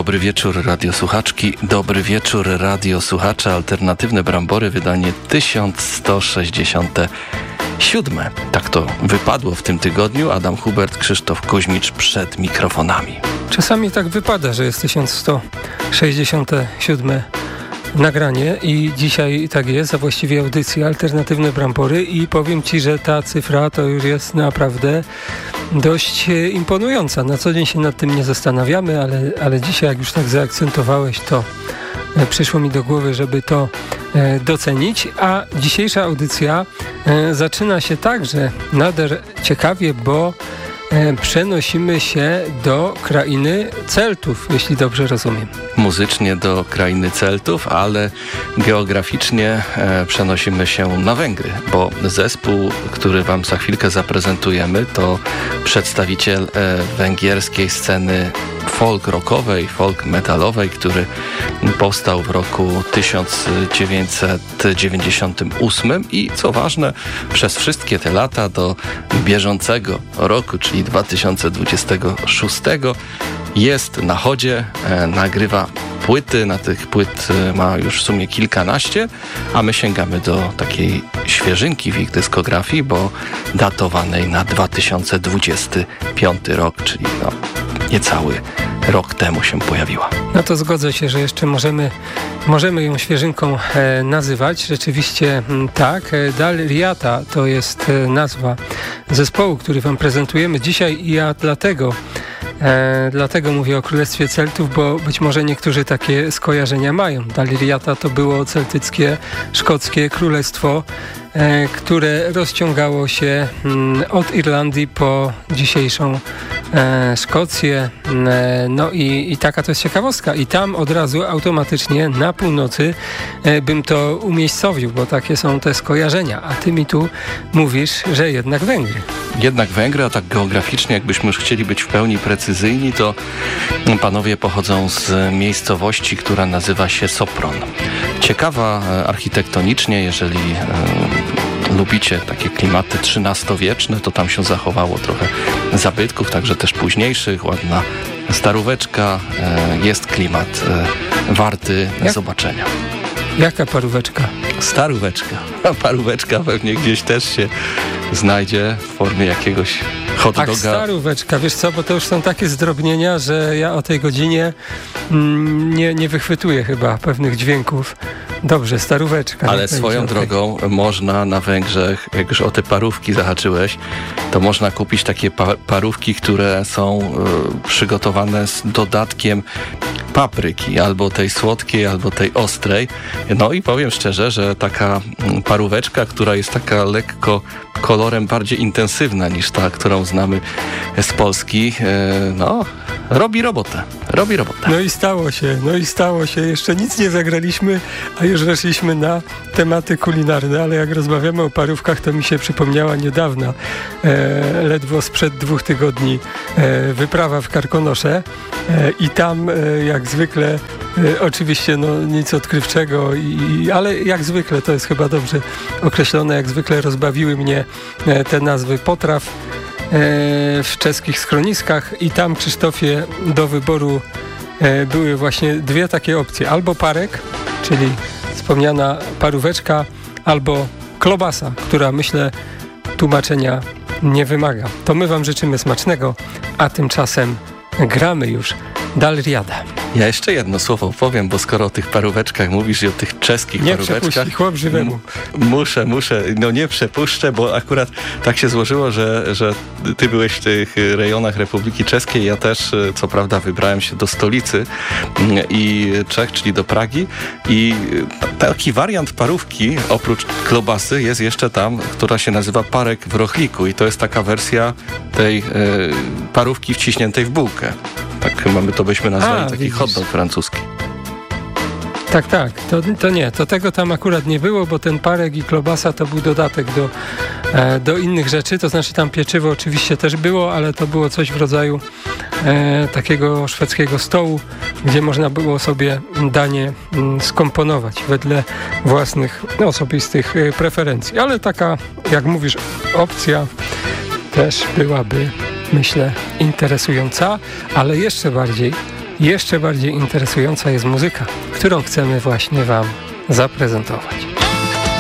Dobry wieczór radiosłuchaczki, dobry wieczór radiosłuchacze. Alternatywne Brambory, wydanie 1167. Tak to wypadło w tym tygodniu. Adam Hubert, Krzysztof Kuźmicz przed mikrofonami. Czasami tak wypada, że jest 1167 nagranie i dzisiaj tak jest, a właściwie audycja Alternatywne Brambory i powiem Ci, że ta cyfra to już jest naprawdę dość imponująca. Na co dzień się nad tym nie zastanawiamy, ale dzisiaj jak już tak zaakcentowałeś, to przyszło mi do głowy, żeby to docenić, a dzisiejsza audycja zaczyna się także nader ciekawie, bo przenosimy się do krainy Celtów, jeśli dobrze rozumiem. Muzycznie do krainy Celtów, ale geograficznie przenosimy się na Węgry, bo zespół, który Wam za chwilkę zaprezentujemy, to przedstawiciel węgierskiej sceny folk rockowej, folk metalowej, który powstał w roku 1998 i co ważne, przez wszystkie te lata do bieżącego roku, czyli 2026 jest na chodzie, nagrywa płyty, na tych płyt ma już w sumie kilkanaście, a my sięgamy do takiej świeżynki w ich dyskografii, bo datowanej na 2025 rok, czyli niecały rok temu się pojawiła. No to zgodzę się, że jeszcze możemy ją świeżynką nazywać. Rzeczywiście tak. Dal Riata to jest nazwa zespołu, który Wam prezentujemy dzisiaj i ja dlatego mówię o Królestwie Celtów, bo być może niektórzy takie skojarzenia mają. Dal Riata to było celtyckie, szkockie królestwo, które rozciągało się od Irlandii po dzisiejszą Szkocję. No i taka to jest ciekawostka. I tam od razu automatycznie na północy bym to umiejscowił, bo takie są te skojarzenia. A ty mi tu mówisz, że jednak Węgry. Jednak Węgry, a tak geograficznie, jakbyśmy już chcieli być w pełni precyzyjni, to panowie pochodzą z miejscowości, która nazywa się Sopron. Ciekawa architektonicznie, jeżeli lubicie takie klimaty XIII-wieczne, to tam się zachowało trochę zabytków, także też późniejszych, ładna staróweczka, jest klimat warty zobaczenia. Jaka paróweczka? Staróweczka. A paróweczka pewnie gdzieś też się znajdzie w formie jakiegoś hot doga. Ach, staróweczka, wiesz co, bo to już są takie zdrobnienia, że ja o tej godzinie nie wychwytuję chyba pewnych dźwięków. Dobrze, staróweczka. Ale swoją drogą można na Węgrzech, jak już o te parówki zahaczyłeś, to można kupić takie parówki, które są przygotowane z dodatkiem papryki, albo tej słodkiej, albo tej ostrej. No i powiem szczerze, że taka paróweczka, która jest taka lekko kolorem bardziej intensywna niż ta, którą znamy z Polski, robi robotę. No i stało się. Jeszcze nic nie zagraliśmy, a już weszliśmy na tematy kulinarne, ale jak rozmawiamy o parówkach, to mi się przypomniała niedawna, ledwo sprzed 2 tygodni, wyprawa w Karkonosze i tam jak zwykle, oczywiście nic odkrywczego, ale jak zwykle, to jest chyba dobrze określone, jak zwykle rozbawiły mnie te nazwy potraw w czeskich schroniskach i tam, Krzysztofie, do wyboru były właśnie dwie takie opcje. Albo parek, czyli wspomniana paróweczka, albo klobasa, która myślę tłumaczenia nie wymaga. To my Wam życzymy smacznego, a tymczasem gramy już Dal Riata. Ja jeszcze jedno słowo powiem, bo skoro o tych paróweczkach mówisz i o tych czeskich paróweczkach... Nie przepuść, chłop żywemu. Muszę, nie przepuszczę, bo akurat tak się złożyło, że ty byłeś w tych rejonach Republiki Czeskiej, ja też, co prawda, wybrałem się do stolicy i Czech, czyli do Pragi i taki wariant parówki, oprócz klobasy, jest jeszcze tam, która się nazywa parek w rochliku i to jest taka wersja tej parówki wciśniętej w bułkę. Tak chyba my to byśmy nazwali taki hot dog francuski. Tak, to nie, to tego tam akurat nie było, bo ten parek i klobasa to był dodatek do innych rzeczy, to znaczy tam pieczywo oczywiście też było, ale to było coś w rodzaju takiego szwedzkiego stołu, gdzie można było sobie danie skomponować wedle własnych osobistych preferencji, ale taka, jak mówisz, opcja też byłaby, myślę, interesująca, ale jeszcze bardziej jeszcze bardziej interesująca jest muzyka, którą chcemy właśnie Wam zaprezentować.